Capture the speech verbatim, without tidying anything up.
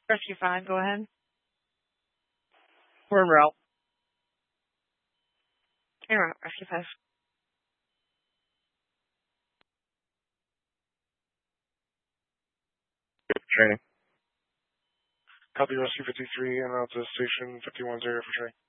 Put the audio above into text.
Rescue five, go ahead. We're en route. En route, Rescue five. Training. Copy Rescue fifty-three, en route to Station fifty-one's area for training.